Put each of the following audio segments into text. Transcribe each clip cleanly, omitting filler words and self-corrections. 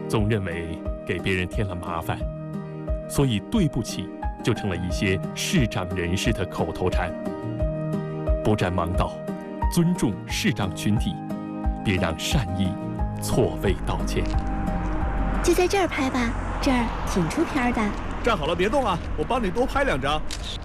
总认为给别人添了麻烦，所以对不起就成了一些视障人士的口头禅。不占盲道，尊重视障群体，别让善意错位道歉。 就在这儿拍吧，这儿挺出片的。 站好了，别动啊，我帮你多拍2张。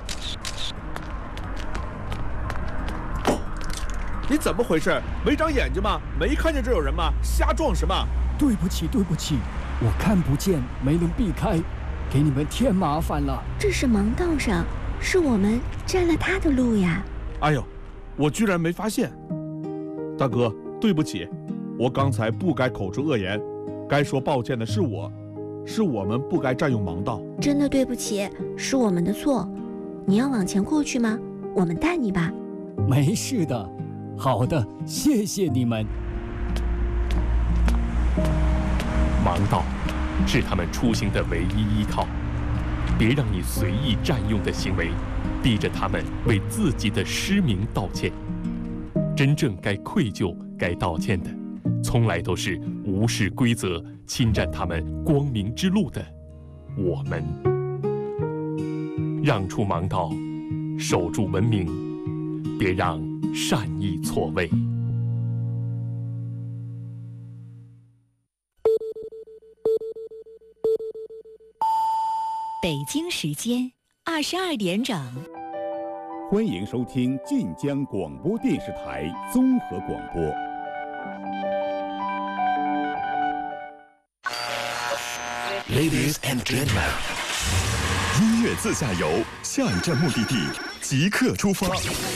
你怎么回事？没长眼睛吗？没看见这有人吗？瞎撞什么？ 对不起，我看不见，没能避开，给你们添麻烦了。 这是盲道上，是我们占了他的路呀。 哎呦，我居然没发现。大哥，对不起，我刚才不该口出恶言，该说抱歉的是我们不该占用盲道。 真的对不起，是我们的错。你要往前过去吗？我们带你吧。 没事的。好的，谢谢你们。 盲道是他们出行的唯一依靠，别让你随意占用的行为逼着他们为自己的失明道歉。真正该愧疚、该道歉的，从来都是无视规则、侵占他们光明之路的我们。让出盲道，守住文明，别让善意错位。 北京时间22点整， 欢迎收听晋江广播电视台综合广播。 Ladies and gentlemen， 音乐自驾游，下一站目的地即刻出发。